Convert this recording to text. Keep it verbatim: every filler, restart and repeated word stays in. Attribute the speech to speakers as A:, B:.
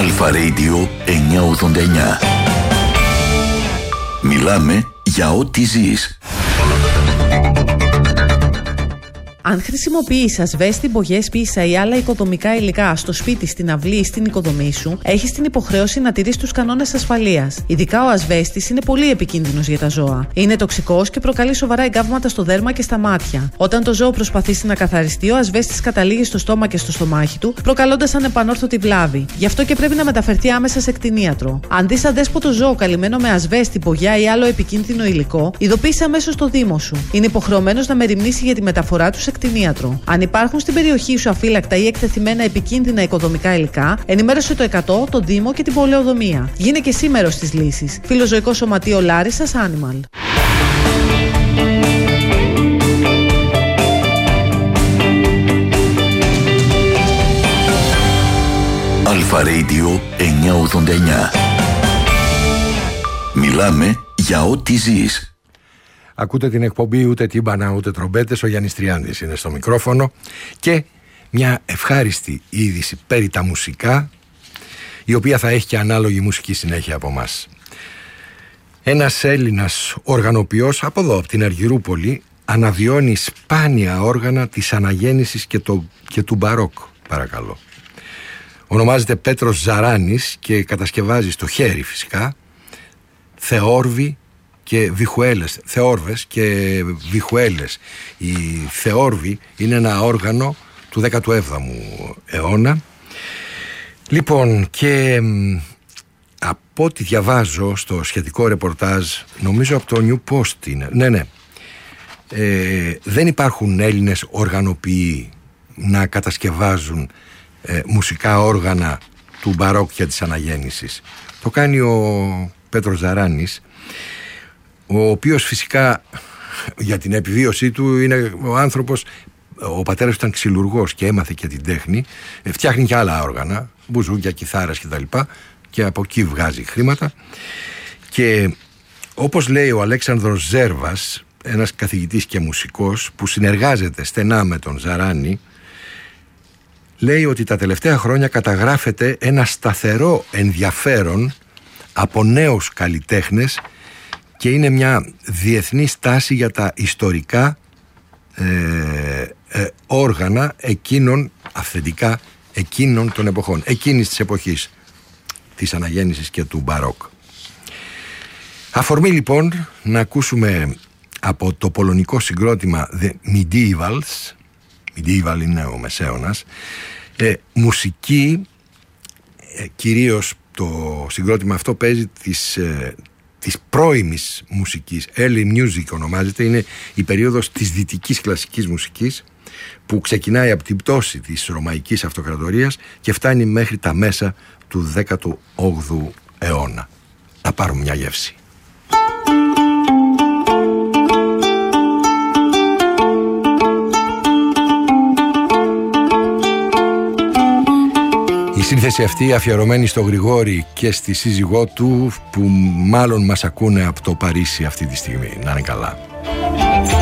A: Αλφα Radio εννιακόσια ογδόντα εννιά. Μιλάμε για ό,τι ζεις.
B: Αν χρησιμοποιείς ασβέστη, μπογιές, πίσα ή άλλα οικοδομικά υλικά στο σπίτι, στην αυλή ή στην οικοδομή σου, έχεις την υποχρέωση να τηρείς τους κανόνες ασφαλείας. Ειδικά ο ασβέστης είναι πολύ επικίνδυνος για τα ζώα. Είναι τοξικός και προκαλεί σοβαρά εγκάβματα στο δέρμα και στα μάτια. Όταν το ζώο προσπαθήσει να καθαριστεί, ο ασβέστης καταλήγει στο στόμα και στο στομάχι του, προκαλώντας ανεπανόρθωτη βλάβη. Γι' αυτό και πρέπει να μεταφερθεί άμεσα σε κτηνίατρο. Αν δεις αδέσποτο ζώο καλυμμένο με ασβέστη, μπογιά ή άλλο επικίνδυνο υλικό, ειδοποίησε αμέσως το δήμο σου. Είναι υποχρεωμένος να μεριμνήσει για τη μεταφορά του σε κτηνίατρο. Αν υπάρχουν στην περιοχή σου αφύλακτα ή εκτεθειμένα επικίνδυνα οικοδομικά υλικά, ενημέρωσε το εκατό, το Δήμο και την πολεοδομία. Γίνε και εσύ μέρος της λύσης. Φιλοζωικό Σωματείο Λάρισσας Animal.
A: Αλφα Radio εννιακόσια ογδόντα εννιά. Μιλάμε για ό,τι ζεις.
C: Ακούτε την εκπομπή ούτε τύμπανα ούτε τρομπέτες. Ο Γιάννης Τριάνδης είναι στο μικρόφωνο. Και μια ευχάριστη είδηση περί τα μουσικά, η οποία θα έχει και ανάλογη μουσική συνέχεια από μας. Ένας Έλληνας οργανοποιός από εδώ, από την Αργυρούπολη, αναβιώνει σπάνια όργανα της αναγέννησης και, το, και του μπαρόκ, παρακαλώ. Ονομάζεται Πέτρος Ζαράνης και κατασκευάζει στο χέρι φυσικά θεόρβη και βιχουέλες, θεόρβες και βιχουέλες. Η θεόρβη είναι ένα όργανο του δέκατου έβδομου αιώνα. Λοιπόν, και από ό,τι διαβάζω στο σχετικό ρεπορτάζ, νομίζω από το New Post είναι, ναι ναι, ε, δεν υπάρχουν Έλληνες οργανοποιοί να κατασκευάζουν ε, μουσικά όργανα του μπαρόκ και της αναγέννησης. Το κάνει ο Πέτρος Ζαράνης, ο οποίος φυσικά για την επιβίωσή του είναι ο άνθρωπος, ο πατέρας του ήταν ξυλουργός και έμαθε και την τέχνη, φτιάχνει και άλλα όργανα, μπουζούκια, κιθάρες κτλ. Και από εκεί βγάζει χρήματα. Και όπως λέει ο Αλέξανδρος Ζέρβας, ένας καθηγητής και μουσικός που συνεργάζεται στενά με τον Ζαράνη, λέει ότι τα τελευταία χρόνια καταγράφεται ένα σταθερό ενδιαφέρον από νέους καλλιτέχνες και είναι μια διεθνή στάση για τα ιστορικά ε, ε, όργανα εκείνων, αυθεντικά εκείνων των εποχών, εκείνης της εποχής της αναγέννησης και του μπαρόκ. Αφορμή λοιπόν να ακούσουμε από το πολωνικό συγκρότημα The Medievals, Medieval είναι ο Μεσαίωνας, ε, μουσική, ε, κυρίως το συγκρότημα αυτό παίζει τις, ε, της πρώιμης μουσικής, early music ονομάζεται, είναι η περίοδος της δυτικής κλασικής μουσικής που ξεκινάει από την πτώση της Ρωμαϊκής Αυτοκρατορίας και φτάνει μέχρι τα μέσα του δέκατου όγδοου αιώνα. Να πάρουμε μια γεύση. Η σύνθεση αυτή αφιερωμένη στο Γρηγόρη και στη σύζυγό του που μάλλον μας ακούνε από το Παρίσι αυτή τη στιγμή. Να είναι καλά.